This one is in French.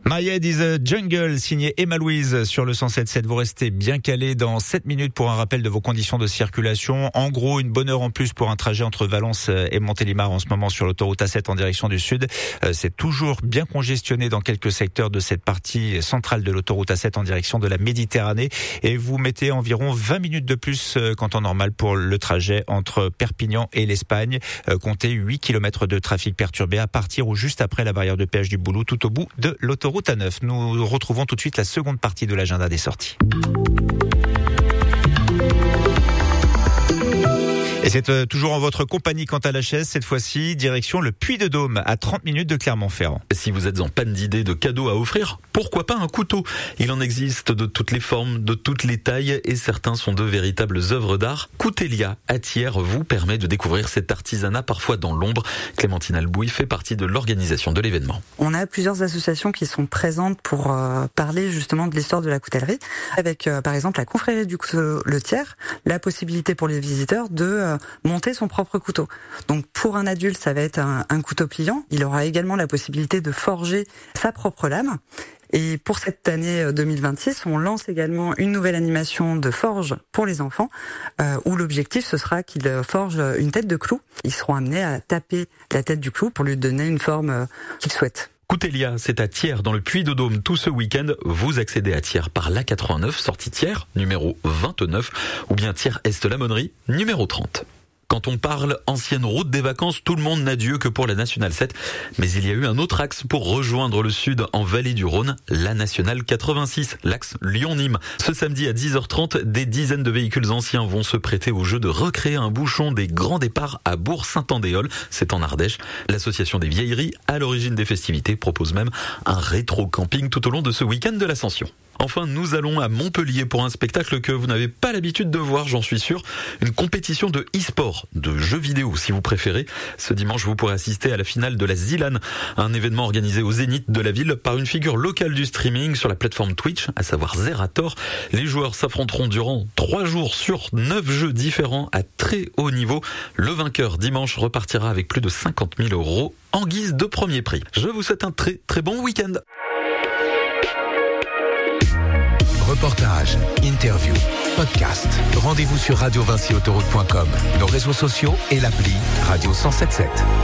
My Head is a Jungle, signé Emma Louise sur le 107.7. Vous restez bien calé dans 7 minutes pour un rappel de vos conditions de circulation. En gros, une bonne heure en plus pour un trajet entre Valence et Montélimar en ce moment sur l'autoroute A7 en direction du sud. C'est toujours bien congestionné dans quelques secteurs de cette partie centrale de l'autoroute A7 en direction de la Méditerranée. Et vous mettez environ 20 minutes de plus qu'en temps normal pour le trajet entre Perpignan et l'Espagne. Comptez 8 km de trafic perturbé à partir ou juste après la barrière de péage du Boulou, tout au bout de l'autoroute A9. Nous retrouvons tout de suite la seconde partie de l'agenda des sorties. Et c'est toujours en votre compagnie quant à la chaise, cette fois-ci, direction le Puy-de-Dôme, à 30 minutes de Clermont-Ferrand. Si vous êtes en panne d'idées de cadeaux à offrir, pourquoi pas un couteau ? Il en existe de toutes les formes, de toutes les tailles, et certains sont de véritables œuvres d'art. Coutelia à Thiers vous permet de découvrir cet artisanat parfois dans l'ombre. Clémentine Albouy fait partie de l'organisation de l'événement. On a plusieurs associations qui sont présentes pour parler justement de l'histoire de la coutellerie, avec par exemple la confrérie du couteau le Thiers, la possibilité pour les visiteurs de monter son propre couteau. Donc pour un adulte, ça va être un couteau pliant. Il aura également la possibilité de forger sa propre lame. Et pour cette année 2026, on lance également une nouvelle animation de forge pour les enfants, où l'objectif ce sera qu'ils forgent une tête de clou. Ils seront amenés à taper la tête du clou pour lui donner une forme qu'ils souhaitent. Coutelia, c'est à Thiers, dans le Puy-de-Dôme, tout ce week-end. Vous accédez à Thiers par l'A89, sortie Thiers, numéro 29, ou bien Thiers-Est-la-Monnerie, numéro 30. Quand on parle ancienne route des vacances, tout le monde n'a Dieu que pour la Nationale 7. Mais il y a eu un autre axe pour rejoindre le sud en vallée du Rhône, la Nationale 86, l'axe Lyon-Nîmes. Ce samedi à 10h30, des dizaines de véhicules anciens vont se prêter au jeu de recréer un bouchon des grands départs à Bourg-Saint-Andéol, c'est en Ardèche. L'association des vieilleries, à l'origine des festivités, propose même un rétro-camping tout au long de ce week-end de l'Ascension. Enfin, nous allons à Montpellier pour un spectacle que vous n'avez pas l'habitude de voir, j'en suis sûr. Une compétition de e-sport, de jeux vidéo si vous préférez. Ce dimanche, vous pourrez assister à la finale de la Zilan, un événement organisé au Zénith de la ville par une figure locale du streaming sur la plateforme Twitch, à savoir Zerator. Les joueurs s'affronteront durant 3 jours sur 9 jeux différents à très haut niveau. Le vainqueur dimanche repartira avec plus de 50 000 € en guise de premier prix. Je vous souhaite un très très bon week-end. Reportages, interviews, podcasts. Rendez-vous sur radiovinciautoroute.com, nos réseaux sociaux et l'appli Radio 107.7.